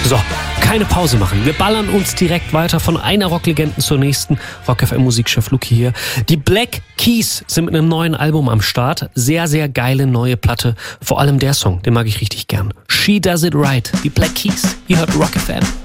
So, keine Pause machen. Wir ballern uns direkt weiter von einer Rocklegende zur nächsten. Rock FM Musikchef Luki hier. Die Black Keys sind mit einem neuen Album am Start. Sehr, sehr geile neue Platte. Vor allem der Song, den mag ich richtig gern. She Does It Right. Die Black Keys. Ihr hört Rock FM.